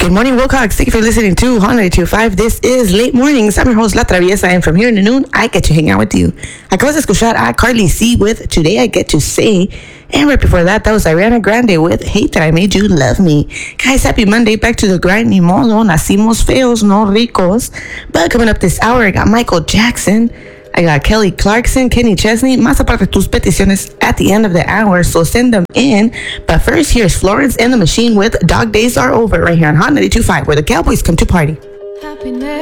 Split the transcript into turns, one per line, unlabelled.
Good morning, Wilcox. Thank you for listening to Hot 92.5. This is Late Mornings. I'm your host, La Traviesa, and from here to noon, I get to hang out with you. Acabas de escuchar a Carly C with Today I Get to Say. And right before that was Ariana Grande with Hate That I Made You Love Me. Guys, happy Monday. Back to the grind. Ni modo. Nacimos feos, no ricos. But coming up this hour, I got Michael Jackson. I got Kelly Clarkson, Kenny Chesney, más aparte tus peticiones at the end of the hour, so send them in. But first, here's Florence and the Machine with Dog Days Are Over right here on Hot 92.5, where the Cowboys come to party. Happiness.